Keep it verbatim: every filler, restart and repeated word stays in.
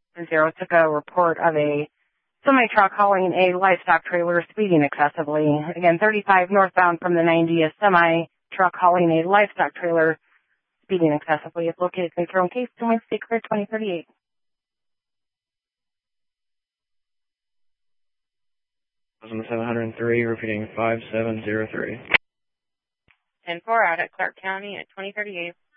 Zero took a report of a semi-truck hauling a livestock trailer speeding excessively. Again, thirty-five northbound from the ninety, a semi-truck hauling a livestock trailer speeding excessively. It's located in Throne Case, Wednesday, clear twenty thirty-eight. seven oh three, repeating five seven zero three. ten four out at Clark County at twenty thirty-eight.